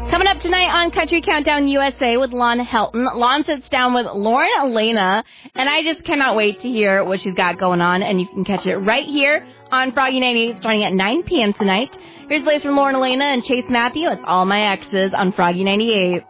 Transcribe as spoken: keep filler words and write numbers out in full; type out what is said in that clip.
Coming up tonight on Country Countdown U S A with Lon Helton. Lon sits down with Lauren Elena, and I just cannot wait to hear what she's got going on, and you can catch it right here on Froggy ninety-eight starting at nine p.m. tonight. Here's the latest from Lauren Elena and Chase Matthew. It's All My Exes on Froggy ninety-eight.